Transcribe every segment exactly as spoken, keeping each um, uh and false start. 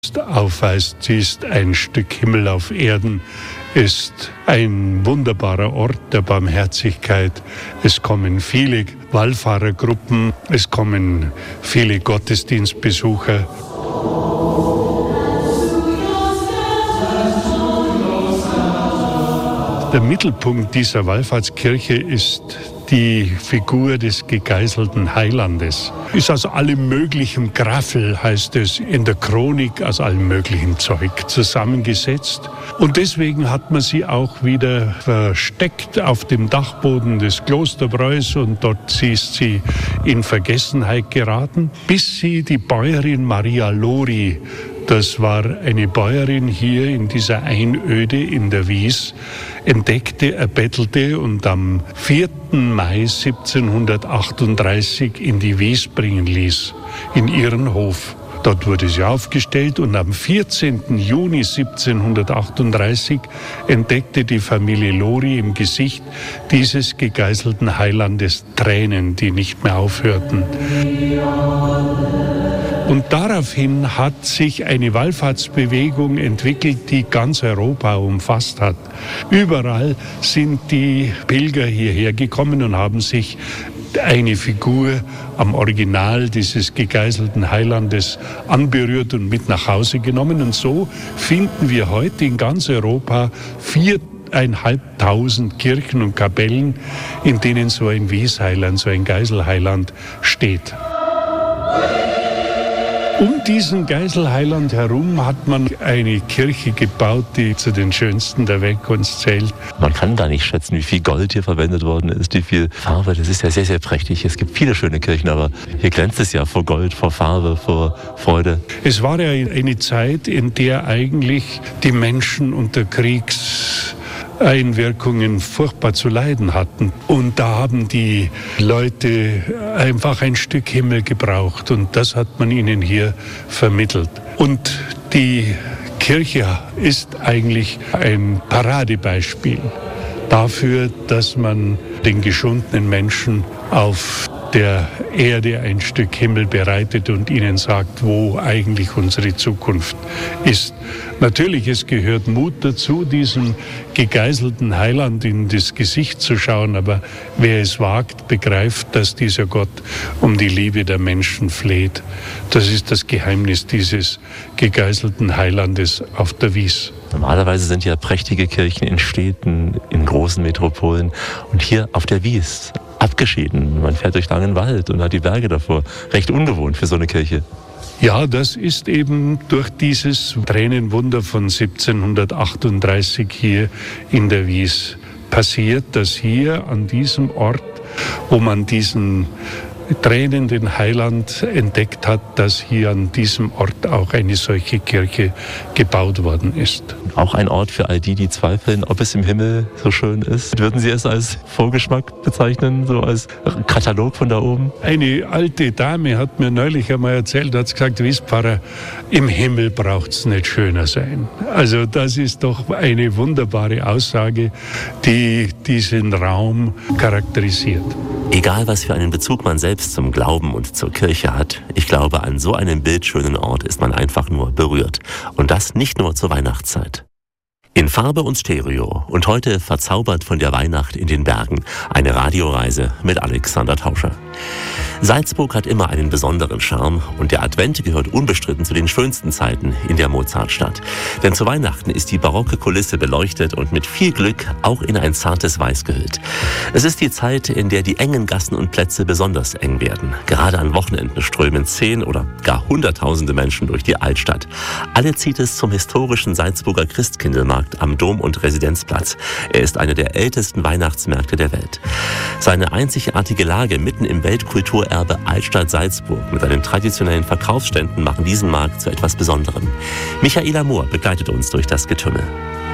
aufweist. Sie ist ein Stück Himmel auf Erden, ist ein wunderbarer Ort der Barmherzigkeit. Es kommen viele Wallfahrergruppen, es kommen viele Gottesdienstbesucher. Der Mittelpunkt dieser Wallfahrtskirche ist die Figur des gegeißelten Heilandes. Ist aus allem möglichen Graffel, heißt es in der Chronik, aus allem möglichen Zeug zusammengesetzt. Und deswegen hat man sie auch wieder versteckt auf dem Dachboden des Klosterbräus und dort ist sie in Vergessenheit geraten, bis sie die Bäuerin Maria Lori, das war eine Bäuerin hier in dieser Einöde in der Wies, entdeckte, erbettelte und am vierten Mai siebzehnhundertachtunddreißig in die Wies bringen ließ, in ihren Hof. Dort wurde sie aufgestellt und am vierzehnten Juni siebzehnhundertachtunddreißig entdeckte die Familie Lori im Gesicht dieses gegeißelten Heilandes Tränen, die nicht mehr aufhörten. Und daraufhin hat sich eine Wallfahrtsbewegung entwickelt, die ganz Europa umfasst hat. Überall sind die Pilger hierher gekommen und haben sich eine Figur am Original dieses gegeißelten Heilandes anberührt und mit nach Hause genommen. Und so finden wir heute in ganz Europa viereinhalbtausend Kirchen und Kapellen, in denen so ein Wiesheiland, so ein Geißelheiland steht. Um diesen Geißelheiland herum hat man eine Kirche gebaut, die zu den schönsten der Weltkunst zählt. Man kann gar nicht schätzen, wie viel Gold hier verwendet worden ist, wie viel Farbe. Das ist ja sehr, sehr prächtig. Es gibt viele schöne Kirchen, aber hier glänzt es ja vor Gold, vor Farbe, vor Freude. Es war ja eine Zeit, in der eigentlich die Menschen unter Kriegs Einwirkungen furchtbar zu leiden hatten. Und da haben die Leute einfach ein Stück Himmel gebraucht und das hat man ihnen hier vermittelt. Und die Kirche ist eigentlich ein Paradebeispiel dafür, dass man den geschundenen Menschen auf der Erde ein Stück Himmel bereitet und ihnen sagt, wo eigentlich unsere Zukunft ist. Natürlich, es gehört Mut dazu, diesem gegeißelten Heiland in das Gesicht zu schauen, aber wer es wagt, begreift, dass dieser Gott um die Liebe der Menschen fleht. Das ist das Geheimnis dieses gegeißelten Heilandes auf der Wies. Normalerweise sind ja prächtige Kirchen in Städten, in großen Metropolen und hier auf der Wies abgeschieden. Man fährt durch langen Wald und hat die Berge davor. Recht ungewohnt für so eine Kirche. Ja, das ist eben durch dieses Tränenwunder von siebzehnhundertachtunddreißig hier in der Wies passiert, dass hier an diesem Ort, wo man diesen tränenden Heiland entdeckt hat, dass hier an diesem Ort auch eine solche Kirche gebaut worden ist. Auch ein Ort für all die, die zweifeln, ob es im Himmel so schön ist. Würden Sie es als Vorgeschmack bezeichnen, so als Katalog von da oben? Eine alte Dame hat mir neulich einmal erzählt, hat gesagt, wisst Pfarrer, im Himmel braucht es nicht schöner sein. Also das ist doch eine wunderbare Aussage, die diesen Raum charakterisiert. Egal, was für einen Bezug man selbst zum Glauben und zur Kirche hat, ich glaube, an so einem bildschönen Ort ist man einfach nur berührt. Und das nicht nur zur Weihnachtszeit. In Farbe und Stereo und heute verzaubert von der Weihnacht in den Bergen. Eine Radioreise mit Alexander Tauscher. Salzburg hat immer einen besonderen Charme und der Advent gehört unbestritten zu den schönsten Zeiten in der Mozartstadt. Denn zu Weihnachten ist die barocke Kulisse beleuchtet und mit viel Glück auch in ein zartes Weiß gehüllt. Es ist die Zeit, in der die engen Gassen und Plätze besonders eng werden. Gerade an Wochenenden strömen zehn oder gar hunderttausende Menschen durch die Altstadt. Alle zieht es zum historischen Salzburger Christkindlmarkt am Dom- und Residenzplatz. Er ist einer der ältesten Weihnachtsmärkte der Welt. Seine einzigartige Lage mitten im Weltkulturerbe Altstadt Salzburg mit seinen traditionellen Verkaufsständen machen diesen Markt zu etwas Besonderem. Michaela Mohr begleitet uns durch das Getümmel.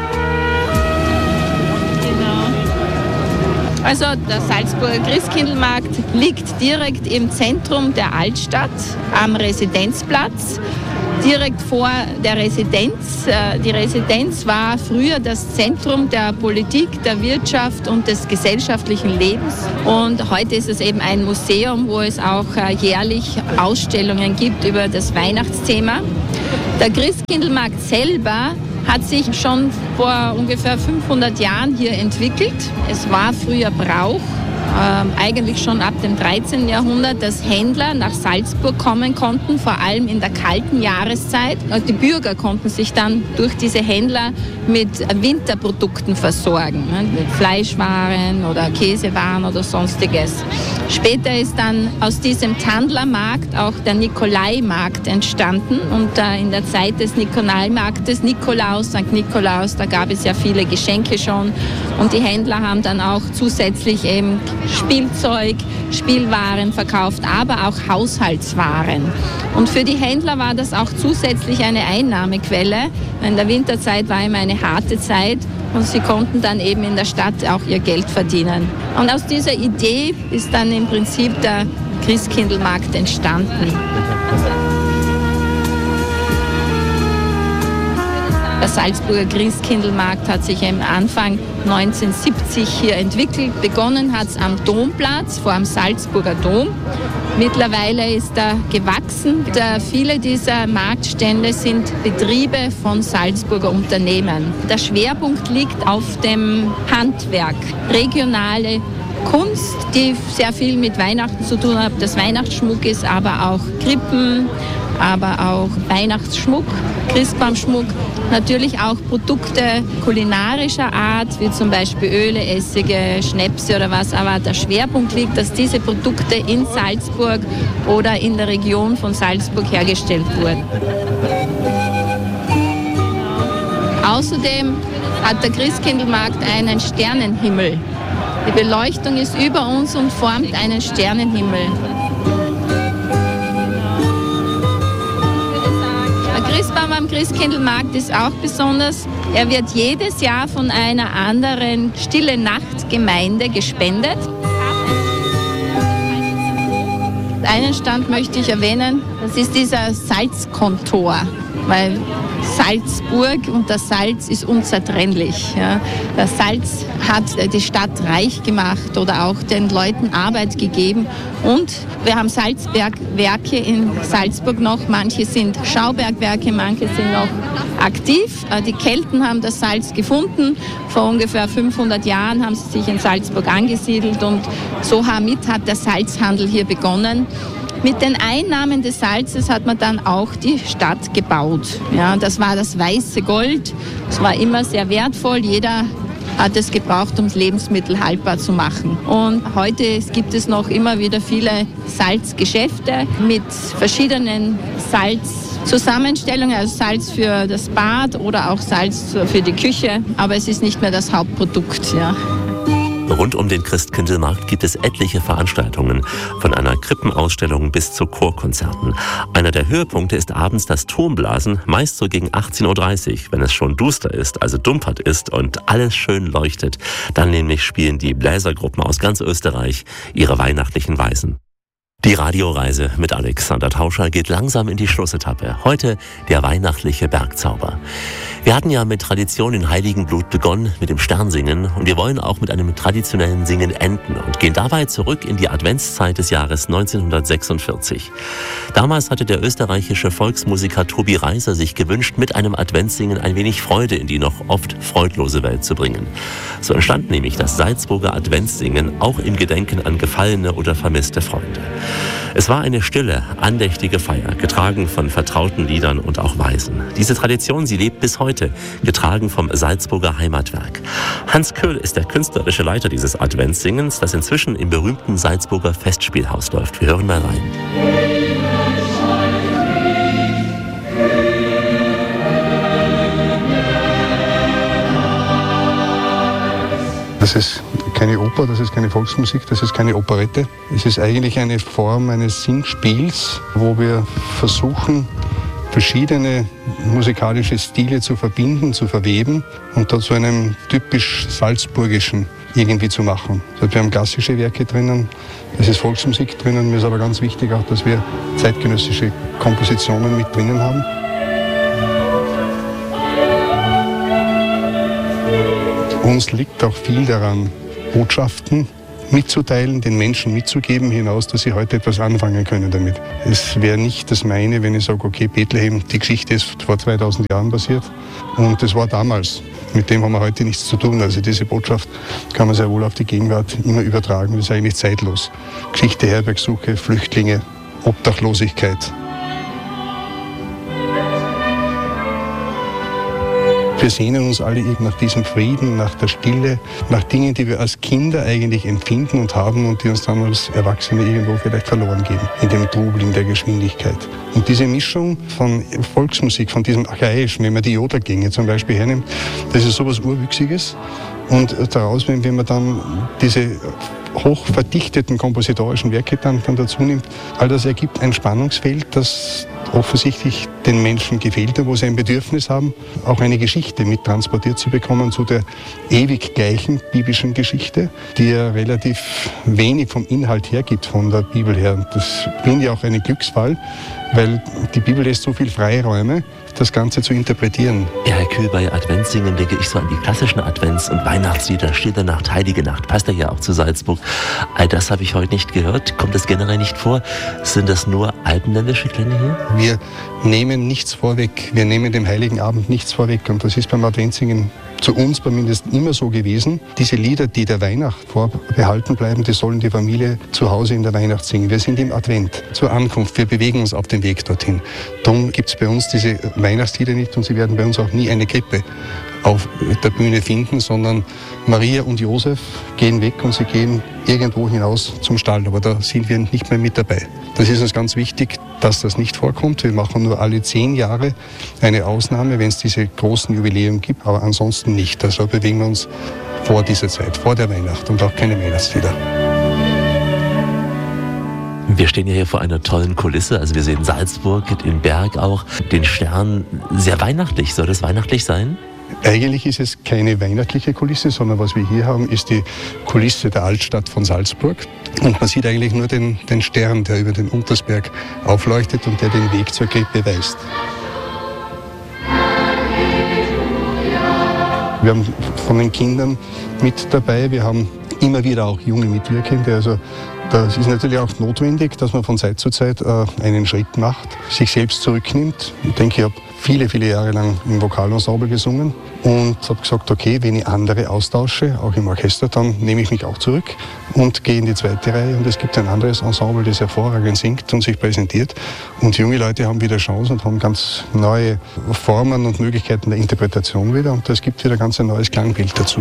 Also der Salzburger Christkindlmarkt liegt direkt im Zentrum der Altstadt am Residenzplatz. Direkt vor der Residenz. Die Residenz war früher das Zentrum der Politik, der Wirtschaft und des gesellschaftlichen Lebens. Und heute ist es eben ein Museum, wo es auch jährlich Ausstellungen gibt über das Weihnachtsthema. Der Christkindlmarkt selber hat sich schon vor ungefähr fünfhundert Jahren hier entwickelt. Es war früher Brauch, ähm, eigentlich schon ab dem dreizehnten Jahrhundert, dass Händler nach Salzburg kommen konnten, vor allem in der kalten Jahreszeit. Die Bürger konnten sich dann durch diese Händler mit Winterprodukten versorgen, ne, mit Fleischwaren oder Käsewaren oder sonstiges. Später ist dann aus diesem Tandlermarkt auch der Nikolaimarkt entstanden und äh, in der Zeit des Nikolaimarktes, Nikolaus, Sankt Nikolaus, da gab es ja viele Geschenke schon und die Händler haben dann auch zusätzlich eben Spielzeug, Spielwaren verkauft, aber auch Haushaltswaren. Und für die Händler war das auch zusätzlich eine Einnahmequelle. In der Winterzeit war immer eine harte Zeit und sie konnten dann eben in der Stadt auch ihr Geld verdienen. Und aus dieser Idee ist dann im Prinzip der Christkindlmarkt entstanden. Der Salzburger Christkindlmarkt hat sich am Anfang neunzehnhundertsiebzig hier entwickelt. Begonnen hat es am Domplatz vor dem Salzburger Dom. Mittlerweile ist er gewachsen. Der, viele dieser Marktstände sind Betriebe von Salzburger Unternehmen. Der Schwerpunkt liegt auf dem Handwerk, regionale Kunst, die sehr viel mit Weihnachten zu tun hat. Das Weihnachtsschmuck ist aber auch Krippen, aber auch Weihnachtsschmuck, Christbaumschmuck, natürlich auch Produkte kulinarischer Art, wie zum Beispiel Öle, Essige, Schnäpse oder was, aber der Schwerpunkt liegt, dass diese Produkte in Salzburg oder in der Region von Salzburg hergestellt wurden. Außerdem hat der Christkindlmarkt einen Sternenhimmel. Die Beleuchtung ist über uns und formt einen Sternenhimmel. Der Christbaum am Christkindlmarkt ist auch besonders. Er wird jedes Jahr von einer anderen Stille-Nacht-Gemeinde gespendet. Einen Stand möchte ich erwähnen, das ist dieser Salzkontor, weil Salzburg und das Salz ist unzertrennlich. Ja. Das Salz hat die Stadt reich gemacht oder auch den Leuten Arbeit gegeben. Und wir haben Salzbergwerke in Salzburg noch. Manche sind Schaubergwerke, manche sind noch aktiv. Die Kelten haben das Salz gefunden. Vor ungefähr fünfhundert Jahren haben sie sich in Salzburg angesiedelt und so damit hat der Salzhandel hier begonnen. Mit den Einnahmen des Salzes hat man dann auch die Stadt gebaut. Ja, das war das weiße Gold. Es war immer sehr wertvoll. Jeder hat es gebraucht, um Lebensmittel haltbar zu machen. Und heute gibt es noch immer wieder viele Salzgeschäfte mit verschiedenen Salzzusammenstellungen, also Salz für das Bad oder auch Salz für die Küche. Aber es ist nicht mehr das Hauptprodukt. Ja. Rund um den Christkindlmarkt gibt es etliche Veranstaltungen, von einer Krippenausstellung bis zu Chorkonzerten. Einer der Höhepunkte ist abends das Turmblasen, meist so gegen achtzehn Uhr dreißig, wenn es schon duster ist, also dumpert ist und alles schön leuchtet. Dann nämlich spielen die Bläsergruppen aus ganz Österreich ihre weihnachtlichen Weisen. Die Radioreise mit Alexander Tauscher geht langsam in die Schlussetappe. Heute der weihnachtliche Bergzauber. Wir hatten ja mit Tradition in Heiligenblut begonnen, mit dem Sternsingen. Und wir wollen auch mit einem traditionellen Singen enden und gehen dabei zurück in die Adventszeit des Jahres neunzehnhundertsechsundvierzig. Damals hatte der österreichische Volksmusiker Tobi Reiser sich gewünscht, mit einem Adventssingen ein wenig Freude in die noch oft freudlose Welt zu bringen. So entstand nämlich das Salzburger Adventssingen, auch im Gedenken an gefallene oder vermisste Freunde. Es war eine stille, andächtige Feier, getragen von vertrauten Liedern und auch Weisen. Diese Tradition, sie lebt bis heute, getragen vom Salzburger Heimatwerk. Hans Köhl ist der künstlerische Leiter dieses Adventssingens, das inzwischen im berühmten Salzburger Festspielhaus läuft. Wir hören mal rein. Das ist keine Oper, das ist keine Volksmusik, das ist keine Operette. Es ist eigentlich eine Form eines Singspiels, wo wir versuchen, verschiedene musikalische Stile zu verbinden, zu verweben und da zu einem typisch salzburgischen irgendwie zu machen. Also wir haben klassische Werke drinnen, es ist Volksmusik drinnen, mir ist aber ganz wichtig auch, dass wir zeitgenössische Kompositionen mit drinnen haben. Uns liegt auch viel daran, Botschaften mitzuteilen, den Menschen mitzugeben, hinaus, dass sie heute etwas anfangen können damit. Es wäre nicht das meine, wenn ich sage, okay, Bethlehem, die Geschichte ist vor zweitausend Jahren passiert und das war damals. Mit dem haben wir heute nichts zu tun. Also diese Botschaft kann man sehr wohl auf die Gegenwart immer übertragen. Das ist eigentlich zeitlos. Geschichte, Herbergsuche, Flüchtlinge, Obdachlosigkeit. Wir sehnen uns alle eben nach diesem Frieden, nach der Stille, nach Dingen, die wir als Kinder eigentlich empfinden und haben und die uns dann als Erwachsene irgendwo vielleicht verloren gehen, in dem Trubel, in der Geschwindigkeit. Und diese Mischung von Volksmusik, von diesem Archaischen, wenn man die Jodelgänge zum Beispiel hernimmt, das ist sowas Urwüchsiges. Und daraus, wenn man dann diese hoch verdichteten kompositorischen Werke dann, dann dazu nimmt, all das ergibt ein Spannungsfeld, das offensichtlich den Menschen gefehlt hat, wo sie ein Bedürfnis haben, auch eine Geschichte mit transportiert zu bekommen zu der ewig gleichen biblischen Geschichte, die ja relativ wenig vom Inhalt hergibt, von der Bibel her. Das finde ich auch einen Glücksfall, weil die Bibel lässt so viel Freiräume, das Ganze zu interpretieren. Ja, Herr Kühl, bei Adventssingen denke ich so an die klassischen Advents- und Weihnachtslieder, Stille Nacht, Heilige Nacht, passt ja auch zu Salzburg. All das habe ich heute nicht gehört. Kommt das generell nicht vor? Sind das nur alpenländische Klänge hier? Wir nehmen nichts vorweg. Wir nehmen dem Heiligen Abend nichts vorweg. Und das ist beim Adventssingen zu uns zumindest immer so gewesen. Diese Lieder, die der Weihnacht vorbehalten bleiben, die sollen die Familie zu Hause in der Weihnacht singen. Wir sind im Advent, zur Ankunft. Wir bewegen uns auf dem Weg dorthin. Darum gibt es bei uns diese Weihnachtslieder nicht und sie werden bei uns auch nie eine Krippe auf der Bühne finden, sondern Maria und Josef gehen weg und sie gehen irgendwo hinaus zum Stall. Aber da sind wir nicht mehr mit dabei. Das ist uns ganz wichtig, dass das nicht vorkommt. Wir machen nur alle zehn Jahre eine Ausnahme, wenn es diese großen Jubiläen gibt, aber ansonsten nicht. Also bewegen wir uns vor dieser Zeit, vor der Weihnacht und auch keine Weihnachtslieder. Wir stehen ja hier vor einer tollen Kulisse. Also wir sehen Salzburg, den Berg auch, den Stern. Sehr weihnachtlich. Soll das weihnachtlich sein? Eigentlich ist es keine weihnachtliche Kulisse, sondern was wir hier haben, ist die Kulisse der Altstadt von Salzburg. Und man sieht eigentlich nur den, den Stern, der über den Untersberg aufleuchtet und der den Weg zur Krippe weist. Wir haben von den Kindern mit dabei, wir haben immer wieder auch junge Mitwirkende. Also das ist natürlich auch notwendig, dass man von Zeit zu Zeit äh, einen Schritt macht, sich selbst zurücknimmt. Ich denke, ich habe viele, viele Jahre lang im Vokalensemble gesungen und habe gesagt, okay, wenn ich andere austausche, auch im Orchester, dann nehme ich mich auch zurück und gehe in die zweite Reihe. Und es gibt ein anderes Ensemble, das hervorragend singt und sich präsentiert. Und junge Leute haben wieder Chance und haben ganz neue Formen und Möglichkeiten der Interpretation wieder. Und es gibt wieder ganz ein neues Klangbild dazu.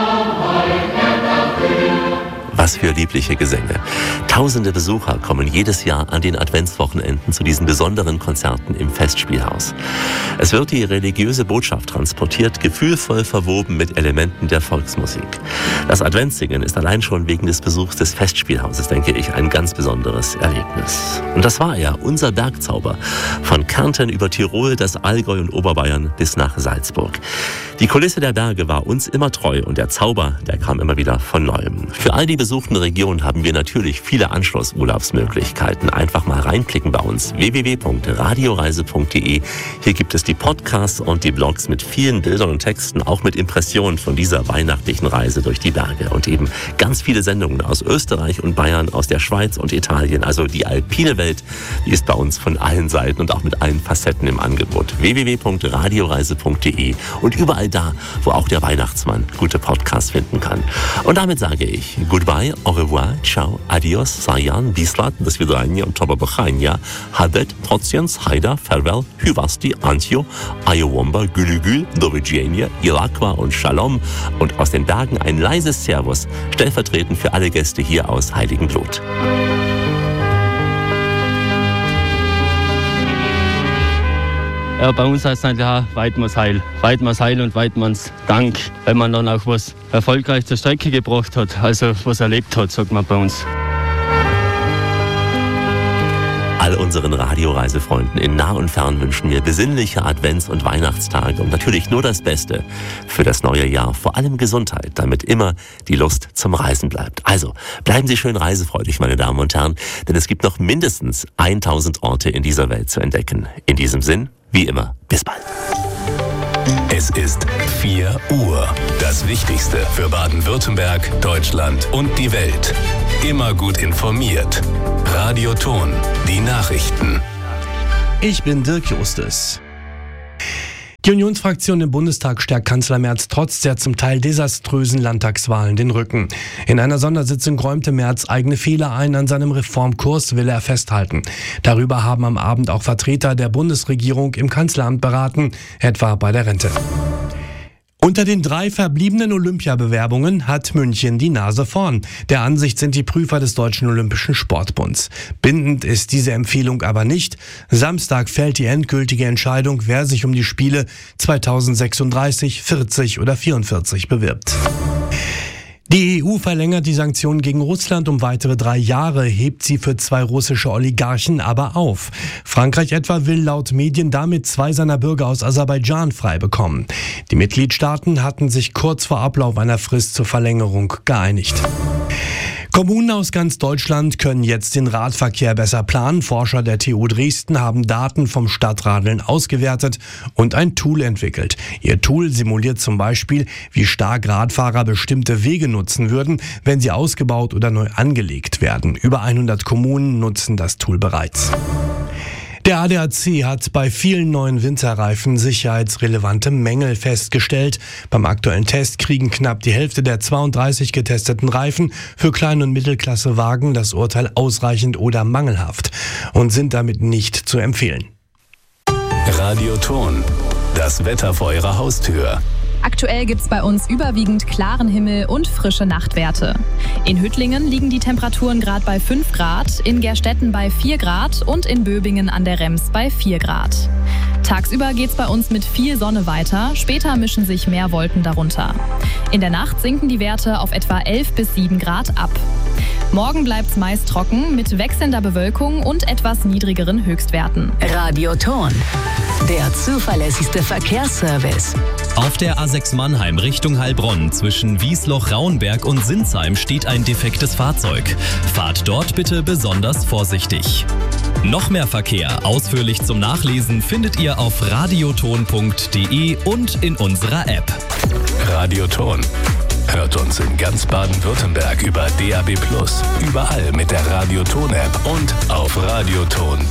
Was für liebliche Gesänge. Tausende Besucher kommen jedes Jahr an den Adventswochenenden zu diesen besonderen Konzerten im Festspielhaus. Es wird die religiöse Botschaft transportiert, gefühlvoll verwoben mit Elementen der Volksmusik. Das Adventssingen ist allein schon wegen des Besuchs des Festspielhauses, denke ich, ein ganz besonderes Erlebnis. Und das war er, unser Bergzauber. Von Kärnten über Tirol, das Allgäu und Oberbayern bis nach Salzburg. Die Kulisse der Berge war uns immer treu und der Zauber, der kam immer wieder von Neuem. Für all die besuchten Regionen haben wir natürlich viele Anschlussurlaubsmöglichkeiten. Einfach mal reinklicken bei uns. w w w punkt radioreise punkt d e. Hier gibt es die Podcasts und die Blogs mit vielen Bildern und Texten, auch mit Impressionen von dieser weihnachtlichen Reise durch die Berge. Und eben ganz viele Sendungen aus Österreich und Bayern, aus der Schweiz und Italien. Also die alpine Welt, die ist bei uns von allen Seiten und auch mit allen Facetten im Angebot. w w w punkt radioreise punkt d e und überall da, wo auch der Weihnachtsmann gute Podcasts finden kann. Und damit sage ich goodbye, au revoir, ciao, adios, sayan, bislat, do svidania, tobabochania, hadet, trociens, haida, farewell, hyvasti, antio, ayowomba, gülügül, do widzenia, ilakwa und shalom und aus den Bergen ein leises Servus, stellvertretend für alle Gäste hier aus Heiligenblut. Ja, bei uns heißt es eigentlich auch Weidmanns Heil. Weidmanns Heil und Weidmanns Dank, weil man dann auch was erfolgreich zur Strecke gebracht hat, also was erlebt hat, sagt man bei uns. All unseren Radioreisefreunden in nah und fern wünschen wir besinnliche Advents- und Weihnachtstage und natürlich nur das Beste für das neue Jahr. Vor allem Gesundheit, damit immer die Lust zum Reisen bleibt. Also bleiben Sie schön reisefreudig, meine Damen und Herren, denn es gibt noch mindestens tausend Orte in dieser Welt zu entdecken. In diesem Sinn, wie immer, bis bald. Es Es ist vier Uhr. Das Wichtigste für Baden-Württemberg, Deutschland und die Welt. Immer gut informiert. Radio Ton, die Nachrichten. Ich bin Dirk Justus. Die Unionsfraktion im Bundestag stärkt Kanzler Merz trotz der zum Teil desaströsen Landtagswahlen den Rücken. In einer Sondersitzung räumte Merz eigene Fehler ein, an seinem Reformkurs will er festhalten. Darüber haben am Abend auch Vertreter der Bundesregierung im Kanzleramt beraten, etwa bei der Rente. Unter den drei verbliebenen Olympiabewerbungen hat München die Nase vorn. Der Ansicht sind die Prüfer des Deutschen Olympischen Sportbunds. Bindend ist diese Empfehlung aber nicht. Samstag fällt die endgültige Entscheidung, wer sich um die Spiele zweitausendsechsunddreißig, vierzig oder vierundvierzig bewirbt. Die E U verlängert die Sanktionen gegen Russland um weitere drei Jahre, hebt sie für zwei russische Oligarchen aber auf. Frankreich etwa will laut Medien damit zwei seiner Bürger aus Aserbaidschan frei bekommen. Die Mitgliedstaaten hatten sich kurz vor Ablauf einer Frist zur Verlängerung geeinigt. Kommunen aus ganz Deutschland können jetzt den Radverkehr besser planen. Forscher der T U Dresden haben Daten vom Stadtradeln ausgewertet und ein Tool entwickelt. Ihr Tool simuliert zum Beispiel, wie stark Radfahrer bestimmte Wege nutzen würden, wenn sie ausgebaut oder neu angelegt werden. Über hundert Kommunen nutzen das Tool bereits. Der A D A C hat bei vielen neuen Winterreifen sicherheitsrelevante Mängel festgestellt. Beim aktuellen Test kriegen knapp die Hälfte der zweiunddreißig getesteten Reifen für Klein- und Mittelklassewagen das Urteil ausreichend oder mangelhaft und sind damit nicht zu empfehlen. Radio Ton, das Wetter vor Ihrer Haustür. Aktuell gibt es bei uns überwiegend klaren Himmel und frische Nachtwerte. In Hüttlingen liegen die Temperaturen gerade bei fünf Grad, in Gerstetten bei vier Grad und in Böbingen an der Rems bei vier Grad. Tagsüber geht es bei uns mit viel Sonne weiter, später mischen sich mehr Wolken darunter. In der Nacht sinken die Werte auf etwa elf bis sieben Grad ab. Morgen bleibt es meist trocken mit wechselnder Bewölkung und etwas niedrigeren Höchstwerten. Radio Ton, der zuverlässigste Verkehrsservice. Auf der A sechs Mannheim Richtung Heilbronn zwischen Wiesloch-Rauenberg und Sinsheim steht ein defektes Fahrzeug. Fahrt dort bitte besonders vorsichtig. Noch mehr Verkehr ausführlich zum Nachlesen findet ihr auf radioton punkt de und in unserer App. Radio Ton. Hört uns in ganz Baden-Württemberg über D A B plus, überall mit der Radio Ton App und auf radioton.